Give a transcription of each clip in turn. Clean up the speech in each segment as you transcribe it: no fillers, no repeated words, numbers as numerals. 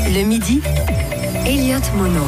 Le midi, Elliott Mono.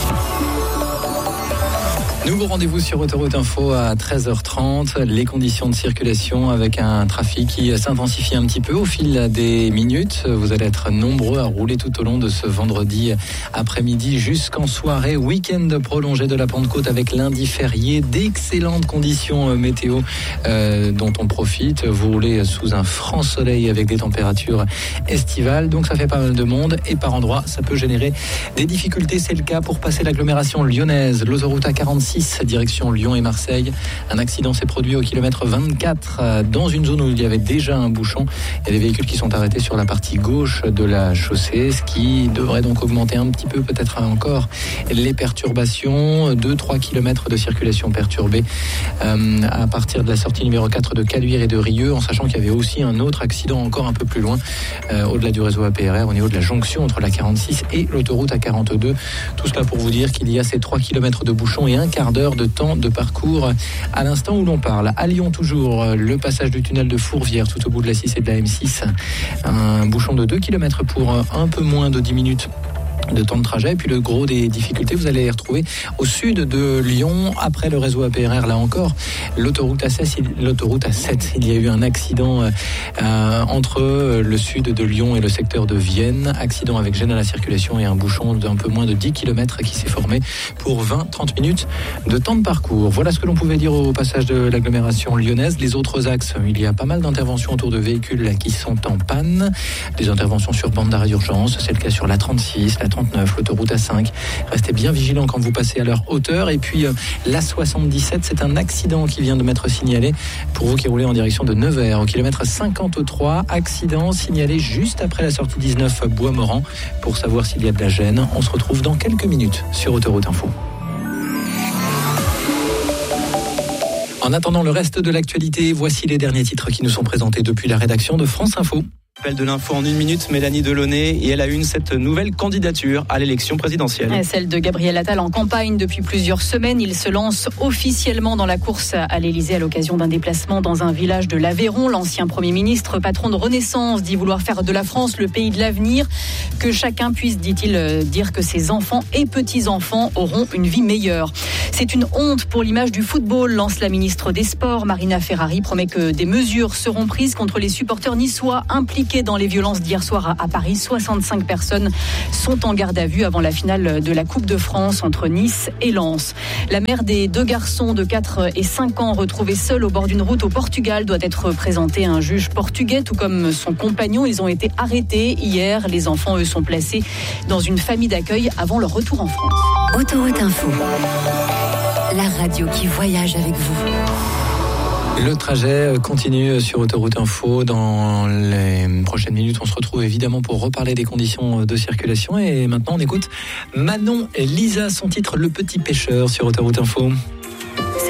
Nouveau rendez-vous sur Autoroute Info à 13h30. Les conditions de circulation avec un trafic qui s'intensifie un petit peu au fil des minutes. Vous allez être nombreux à rouler tout au long de ce vendredi après-midi jusqu'en soirée. Week-end prolongé de la Pentecôte avec lundi férié. D'excellentes conditions météo dont on profite. Vous roulez sous un franc soleil avec des températures estivales. Donc ça fait pas mal de monde et par endroits ça peut générer des difficultés. C'est le cas pour passer l'agglomération lyonnaise. L'autoroute A46 direction Lyon et Marseille. Un accident s'est produit au kilomètre 24 dans une zone où il y avait déjà un bouchon. Il y a des véhicules qui sont arrêtés sur la partie gauche de la chaussée, ce qui devrait donc augmenter un petit peu, peut-être encore, les perturbations. 2-3 kilomètres de circulation perturbée à partir de la sortie numéro 4 de Caluire et de Rieux, en sachant qu'il y avait aussi un autre accident encore un peu plus loin, au-delà du réseau APRR, au niveau de la jonction entre la 46 et l'autoroute A42. Tout cela pour vous dire qu'il y a ces 3 kilomètres de bouchon et un quart d'heure de temps de parcours à l'instant où l'on parle. À Lyon toujours, le passage du tunnel de Fourvière tout au bout de la 6 et de la M6. Un bouchon de 2 km pour un peu moins de 10 minutes de temps de trajet. Et puis le gros des difficultés, vous allez les retrouver au sud de Lyon, après le réseau APRR, là encore, l'autoroute A7, il y a eu un accident entre le sud de Lyon et le secteur de Vienne, accident avec gêne à la circulation et un bouchon d'un peu moins de 10 km qui s'est formé pour 20-30 minutes de temps de parcours. Voilà ce que l'on pouvait dire au passage de l'agglomération lyonnaise. Les autres axes, il y a pas mal d'interventions autour de véhicules qui sont en panne, des interventions sur bande d'arrêt d'urgence, c'est le cas sur la 36, la 39, l'autoroute A5. Restez bien vigilants quand vous passez à leur hauteur. Et puis la 77, c'est un accident qui vient de m'être signalé pour vous qui roulez en direction de Nevers au kilomètre 53. Accident signalé juste après la sortie 19 Bois-Morand. Pour savoir s'il y a de la gêne, on se retrouve dans quelques minutes sur Autoroute Info. En attendant le reste de l'actualité, voici les derniers titres qui nous sont présentés depuis la rédaction de France Info. Appel de l'info en 1 minute, Mélanie Delaunay, et elle a une cette nouvelle candidature à l'élection présidentielle. Celle de Gabriel Attal en campagne depuis plusieurs semaines. Il se lance officiellement dans la course à l'Élysée à l'occasion d'un déplacement dans un village de l'Aveyron. L'ancien Premier ministre, patron de Renaissance, dit vouloir faire de la France le pays de l'avenir, que chacun puisse, dit-il, dire que ses enfants et petits-enfants auront une vie meilleure. C'est une honte pour l'image du football, lance la ministre des Sports. Marina Ferrari promet que des mesures seront prises contre les supporters niçois impliqués dans les violences d'hier soir à Paris. 65 personnes sont en garde à vue avant la finale de la Coupe de France entre Nice et Lens. La mère des 2 garçons de 4 et 5 ans retrouvés seuls au bord d'une route au Portugal doit être présentée à un juge portugais, tout comme son compagnon. Ils ont été arrêtés hier. Les enfants, eux, sont placés dans une famille d'accueil avant leur retour en France. Autoroute Info, la radio qui voyage avec vous. Le trajet continue sur Autoroute Info. Dans les prochaines minutes, on se retrouve évidemment pour reparler des conditions de circulation. Et maintenant, on écoute Manon et Lisa, son titre Le Petit Pêcheur sur Autoroute Info.